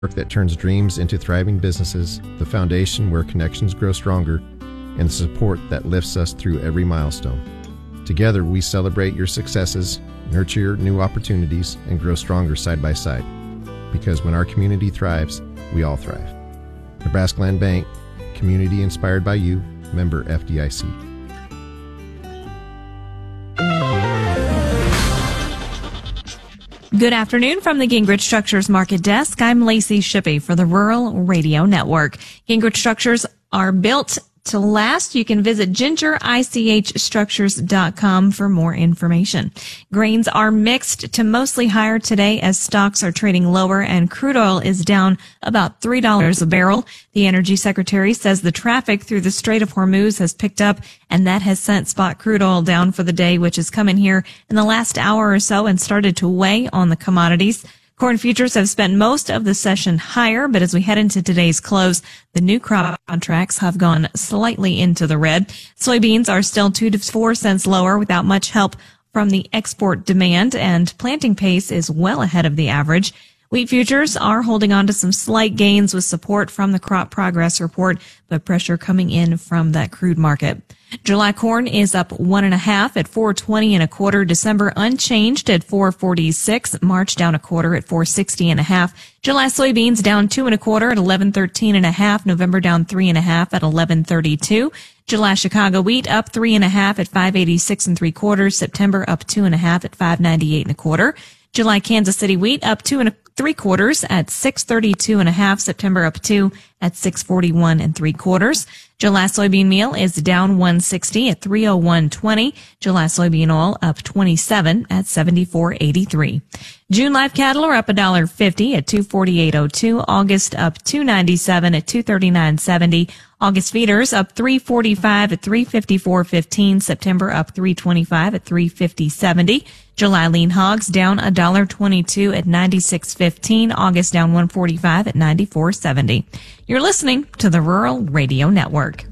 Work that turns dreams into thriving businesses, the foundation where connections grow stronger, and the support that lifts us through every milestone. Together, we celebrate your successes, nurture new opportunities, and grow stronger side by side. Because when our community thrives, we all thrive. Nebraska Land Bank, community inspired by you, member FDIC. Good afternoon from the Gingrich Structures Market Desk. I'm Lacey Shippey for the Rural Radio Network. Gingrich Structures are built to last. You can visit gingerichstructures.com for more information. Grains are mixed to mostly higher today as stocks are trading lower and crude oil is down about $3 a barrel. The Energy Secretary says the traffic through the Strait of Hormuz has picked up, and that has sent spot crude oil down for the day, which has come in here in the last hour or so and started to weigh on the commodities. Corn futures have spent most of the session higher, but as we head into today's close, the new crop contracts have gone slightly into the red. Soybeans are still 2 to 4 cents lower without much help from the export demand, and planting pace is well ahead of the average. Wheat futures are holding on to some slight gains with support from the crop progress report, but pressure coming in from that crude market. July corn is up 1.5 at 4.20 1/4. December unchanged at 4.46. March down 1/4 at 4.60 1/2. July soybeans down 2 1/4 at 11.13 1/2. November down 3.5 at 11.32. July Chicago wheat up 3.5 at 5.86 3/4. September up 2.5 at 5.98 1/4. July Kansas City wheat up 2 3/4 at 6.32 1/2. September up 2 at 6.41 3/4. July soybean meal is down 1.60 at 3.0120. July soybean oil up 27 at 74.83. June live cattle are up $1.50 at 248.02. August up 2.97 at 239.70. August feeders up 3.45 at 354.15. September up 3.25 at 350.70. July lean hogs down $1.22 at 96.15. August down 1.45 at 94.70. You're listening to the Rural Radio Network.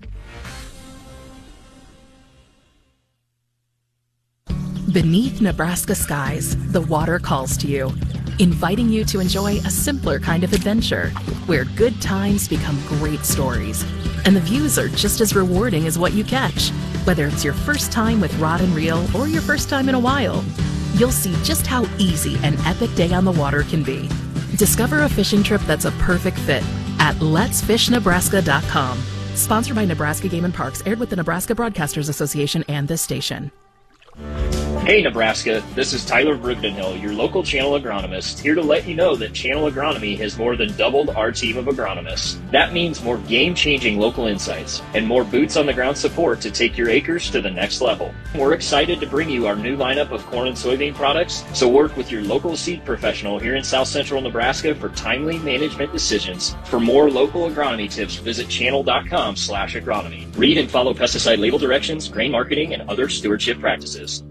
Beneath Nebraska skies, the water calls to you, inviting you to enjoy a simpler kind of adventure where good times become great stories. And the views are just as rewarding as what you catch. Whether it's your first time with rod and reel or your first time in a while, you'll see just how easy an epic day on the water can be. Discover a fishing trip that's a perfect fit at letsfishnebraska.com. Sponsored by Nebraska Game and Parks, aired with the Nebraska Broadcasters Association and this station. Hey Nebraska, this is Tyler Brugdenhill, your local channel agronomist, here to let you know that Channel Agronomy has more than doubled our team of agronomists. That means more game-changing local insights and more boots-on-the-ground support to take your acres to the next level. We're excited to bring you our new lineup of corn and soybean products, so work with your local seed professional here in South Central Nebraska for timely management decisions. For more local agronomy tips, visit channel.com/agronomy. Read and follow pesticide label directions, grain marketing, and other stewardship practices.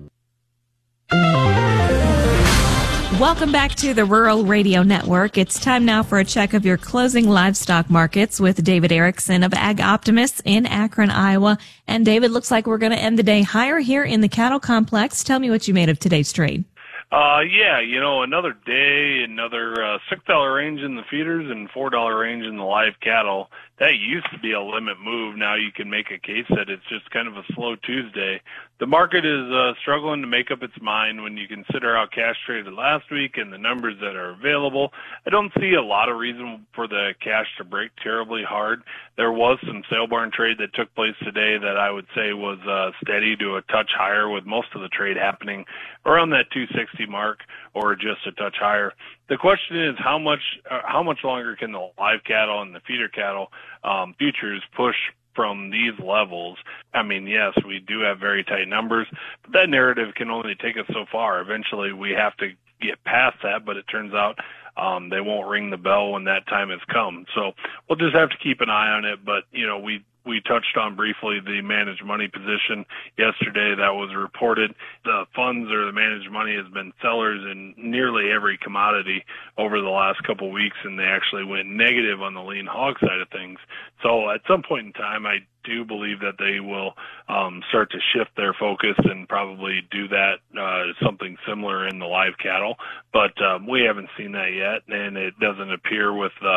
Welcome back to the Rural Radio Network. It's time now for a check of your closing livestock markets with David Erickson of Ag Optimists in Akron, Iowa. And David, looks like we're going to end the day higher here in the cattle complex. Tell me what you made of today's trade. Another day, another $6 range in the feeders and $4 range in the live cattle. That used to be a limit move. Now you can make a case that it's just kind of a slow Tuesday. The market is struggling to make up its mind when you consider how cash traded last week and the numbers that are available. I don't see a lot of reason for the cash to break terribly hard. There was some sale barn trade that took place today that I would say was steady to a touch higher, with most of the trade happening around that 260 mark or just a touch higher. The question is how much longer can the live cattle and the feeder cattle futures push from these levels? I mean, yes, we do have very tight numbers, but that narrative can only take us so far. Eventually, we have to get past that, but it turns out they won't ring the bell when that time has come. So we'll just have to keep an eye on it. But, we we touched on briefly the managed money position yesterday that was reported. The funds or the managed money has been sellers in nearly every commodity over the last couple of weeks, and they actually went negative on the lean hog side of things. So at some point in time, I do believe that they will start to shift their focus and probably do that something similar in the live cattle. But we haven't seen that yet, and it doesn't appear with